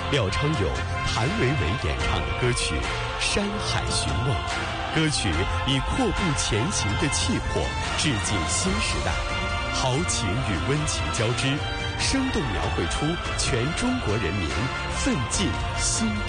廖昌永、谭维维演唱的歌曲《山海寻梦》。歌曲以阔步前行的气魄致敬新时代，豪情与温情交织，生动描绘出全中国人民奋进心